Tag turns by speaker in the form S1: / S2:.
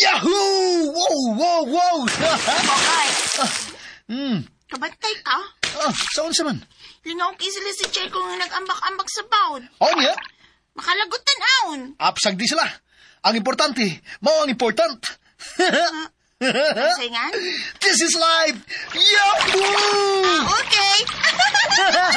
S1: Yahoo! Wow!
S2: Okay. Kabantay ka?
S1: Saan sa man?
S2: Lingaw kisila si Checo nga nag-ambak-ambak sa bawd.
S1: Niya?
S2: Makalagutan aon.
S1: Apsag di sila. Ang importante, mao ang important.
S2: Saingan?
S1: This is live! Yahoo!
S2: Okay.